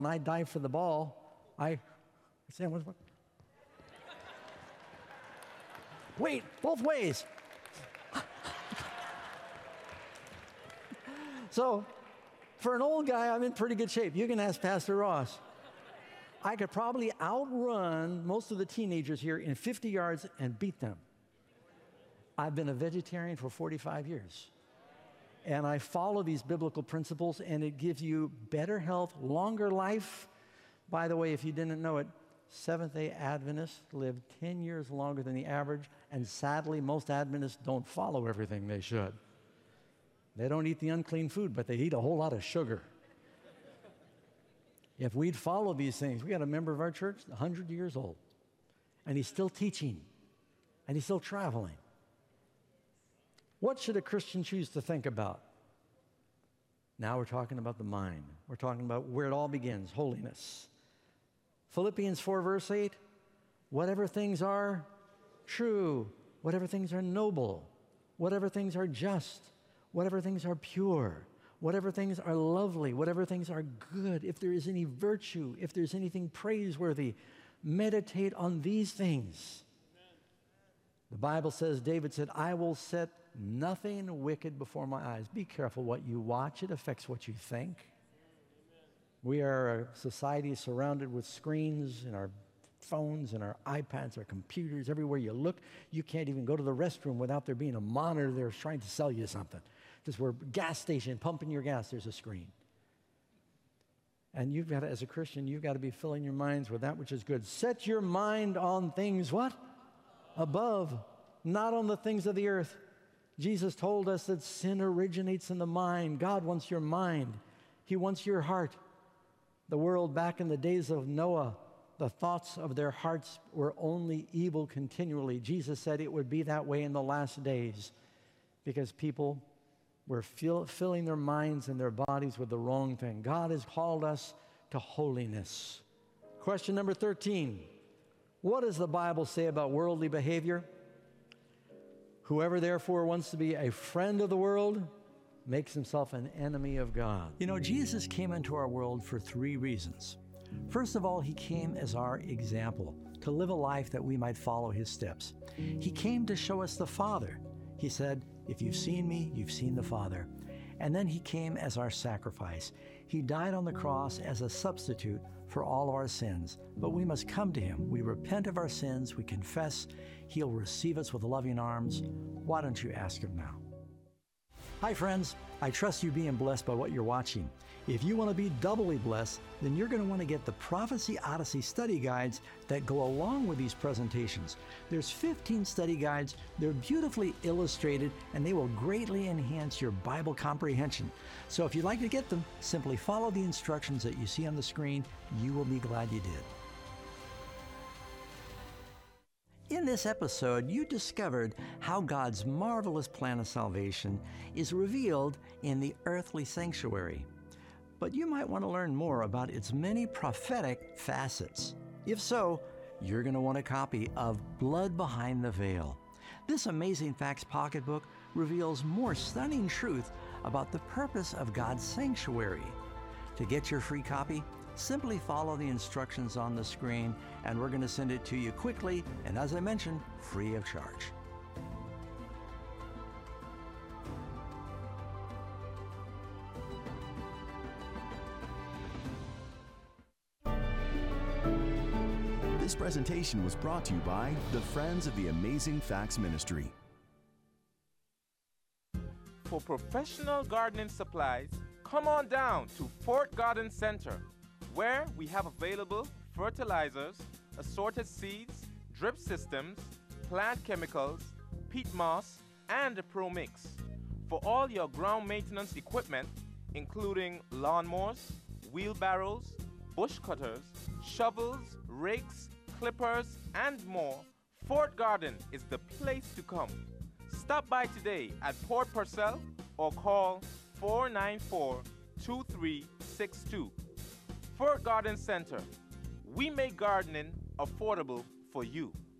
and I dive for the ball, I say, what? Wait, both ways. So, for an old guy, I'm in pretty good shape. You can ask Pastor Ross. I could probably outrun most of the teenagers here in 50 yards and beat them. I've been a vegetarian for 45 years. And I follow these biblical principles, and it gives you better health, longer life. By the way, if you didn't know it, Seventh-day Adventists live 10 years longer than the average, and sadly, most Adventists don't follow everything they should. They don't eat the unclean food, but they eat a whole lot of sugar. If we'd follow these things, we got a member of our church, 100 years old, and he's still teaching, and he's still traveling. What should a Christian choose to think about? Now we're talking about the mind. We're talking about where it all begins, holiness. Philippians 4, verse 8, whatever things are true, whatever things are noble, whatever things are just, whatever things are pure, whatever things are lovely, whatever things are good, if there is any virtue, if there's anything praiseworthy, meditate on these things. The Bible says, David said, I will set nothing wicked before my eyes. Be careful what you watch. It affects what you think. We are a society surrounded with screens and our phones and our iPads, our computers. Everywhere you look, you can't even go to the restroom without there being a monitor there trying to sell you something. Just we're gas station, pumping your gas, there's a screen. And you've got to, as a Christian, you've got to be filling your minds with that which is good. Set your mind on things, what? Above, not on the things of the earth. Jesus told us that sin originates in the mind. God wants your mind. He wants your heart. The world back in the days of Noah, the thoughts of their hearts were only evil continually. Jesus said it would be that way in the last days because people were filling their minds and their bodies with the wrong thing. God has called us to holiness. Question number 13. What does the Bible say about worldly behavior? Whoever therefore wants to be a friend of the world makes himself an enemy of God. You know, Jesus came into our world for 3 reasons. First of all, he came as our example, to live a life that we might follow his steps. He came to show us the Father. He said, if you've seen me, you've seen the Father. And then he came as our sacrifice. He died on the cross as a substitute for all of our sins. But we must come to him. We repent of our sins. We confess. He'll receive us with loving arms. Why don't you ask him now? Hi, friends. I trust you being blessed by what you're watching. If you want to be doubly blessed, then you're going to want to get the Prophecy Odyssey study guides that go along with these presentations. There's 15 study guides. They're beautifully illustrated, and they will greatly enhance your Bible comprehension. So if you'd like to get them, simply follow the instructions that you see on the screen. You will be glad you did. In this episode, you discovered how God's marvelous plan of salvation is revealed in the earthly sanctuary. But you might want to learn more about its many prophetic facets. If so, you're going to want a copy of Blood Behind the Veil. This Amazing Facts pocketbook reveals more stunning truth about the purpose of God's sanctuary. To get your free copy, simply follow the instructions on the screen, and we're going to send it to you quickly and, as I mentioned, free of charge. This presentation was brought to you by the Friends of the Amazing Facts Ministry. For professional gardening supplies, come on down to Fort Garden Center, where we have available fertilizers, assorted seeds, drip systems, plant chemicals, peat moss, and a Pro Mix. For all your ground maintenance equipment, including lawnmowers, wheelbarrows, bush cutters, shovels, rakes, clippers, and more, Fort Garden is the place to come. Stop by today at Port Purcell or call 494-2362. Fort Garden Center. We make gardening affordable for you.